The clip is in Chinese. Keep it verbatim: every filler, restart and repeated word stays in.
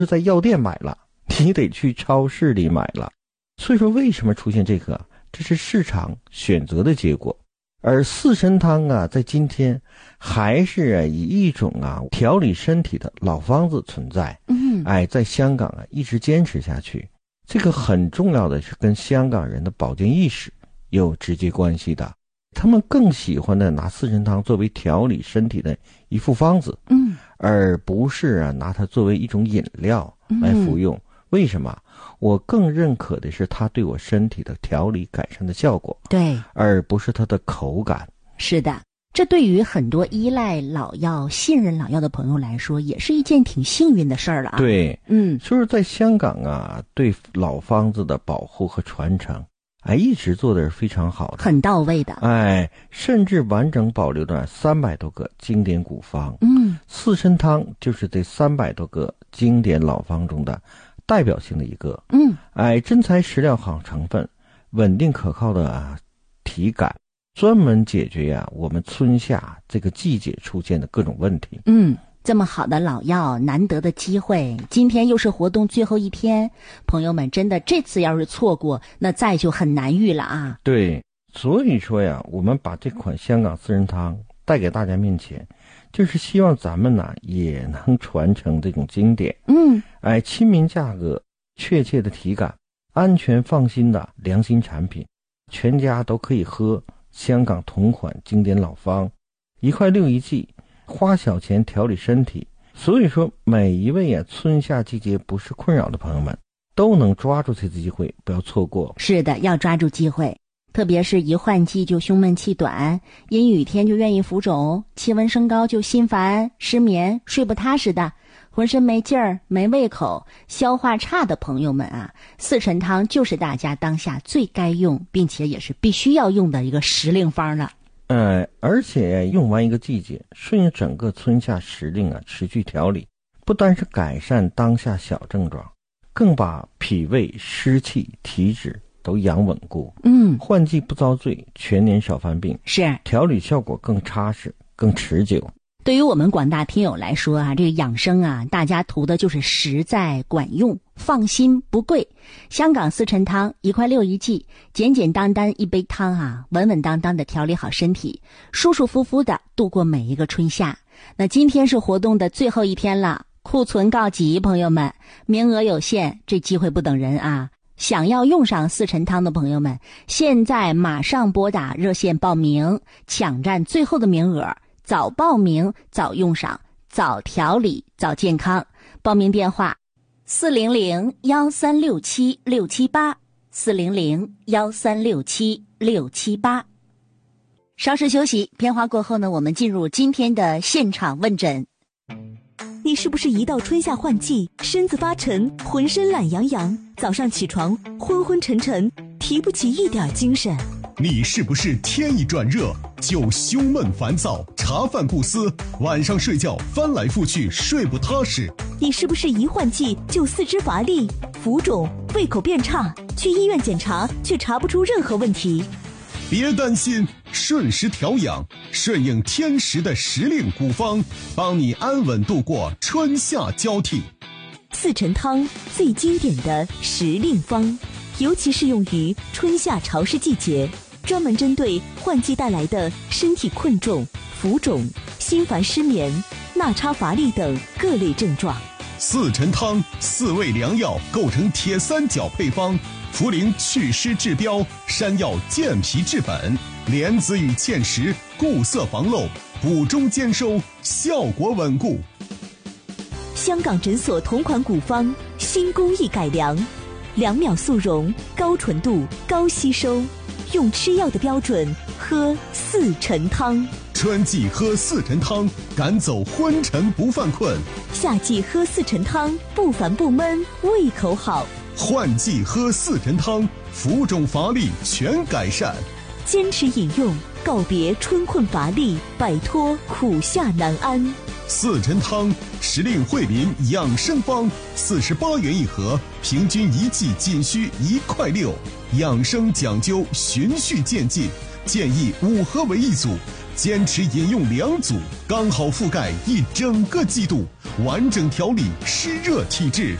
是在药店买了，你得去超市里买了。所以说为什么出现这个，这是市场选择的结果。而四神汤啊，在今天还是、啊、以一种啊调理身体的老方子存在。 嗯， 哎，在香港啊一直坚持下去。这个很重要的是跟香港人的保健意识有直接关系的。他们更喜欢的拿四神汤作为调理身体的一副方子， 嗯， 而不是啊拿它作为一种饮料来服用。嗯、为什么？我更认可的是它对我身体的调理改善的效果， 对， 而不是它的口感。 是的，这对于很多依赖老药、信任老药的朋友来说，也是一件挺幸运的事儿了啊。 对， 嗯， 就是在香港啊，对老方子的保护和传承，哎，一直做的是非常好的， 很到位的。 哎，甚至完整保留了三百多个经典古方。 嗯， 四神汤就是这三百多个经典老方中的代表性的一个。 嗯， 哎，真材实料好成分，稳定可靠的、啊、体感，专门解决呀、啊、我们春夏这个季节出现的各种问题。 嗯，这么好的老药，难得的机会，今天又是活动最后一天，朋友们真的这次要是错过，那再就很难遇了啊。 对，所以说呀，我们把这款香港四神汤带给大家面前，就是希望咱们呢也能传承这种经典。 嗯， 哎，亲民价格，确切的体感，安全放心的良心产品，全家都可以喝香港同款经典老方，一块六一剂，花小钱调理身体。所以说每一位啊春夏季节不是困扰的朋友们，都能抓住这次机会，不要错过。 是的，要抓住机会，特别是一换季就胸闷气短，阴雨天就愿意浮肿，气温升高就心烦失眠睡不踏实的，浑身没劲儿没胃口消化差的朋友们啊，四神汤就是大家当下最该用并且也是必须要用的一个时令方了。 呃，而且用完一个季节，顺应整个春夏时令啊，持续调理，不单是改善当下小症状，更把脾胃、湿气、体质都养稳固。 嗯， 换季不遭罪，全年少犯病， 是调理效果更扎实、更持久。 对于我们广大听友来说啊，这个养生啊，大家图的就是实在管用，放心不贵。香港四神汤一块六一剂，简简单单一杯汤啊，稳稳当当的调理好身体，舒舒服服的度过每一个春夏。那今天是活动的最后一天了，库存告急，朋友们，名额有限，这机会不等人啊！想要用上四神汤的朋友们，现在马上拨打热线报名，抢占最后的名额。早报名早用上，早调理早健康。报名电话四零零幺三六七六七八，四零零幺三六七六七八。稍事休息，片花过后呢，我们进入今天的现场问诊。 你是不是一到春夏换季，身子发沉，浑身懒洋洋，早上起床昏昏沉沉，提不起一点精神？ 你是不是天一转热就胸闷烦躁，茶饭不思，晚上睡觉翻来覆去睡不踏实？ 你是不是一换季就四肢乏力、浮肿、胃口变差，去医院检查却查不出任何问题？ 别担心，顺时调养，顺应天时的时令古方，帮你安稳度过春夏交替。 四神汤最经典的时令方，尤其适用于春夏潮湿季节，专门针对换季带来的身体困重、浮肿、心烦失眠、纳差乏力等各类症状。 四神汤四味良药构成铁三角配方，茯苓祛湿治标，山药健脾治本，莲子与芡实固色防漏，补中兼收，效果稳固。 香港诊所同款古方，新工艺改良，两秒速溶，高纯度，高吸收，用吃药的标准喝四神汤。 春季喝四神汤，赶走昏沉不犯困； 夏季喝四神汤，不烦不闷，胃口好； 换季喝四神汤，浮肿乏力全改善。 坚持饮用，告别春困乏力，摆脱苦夏难安。 四神汤时令惠民养生方，四十八元一盒，平均一剂仅需一块六。养生讲究循序渐进，建议五盒为一组， 坚持饮用两组，刚好覆盖一整个季度，完整调理湿热体质。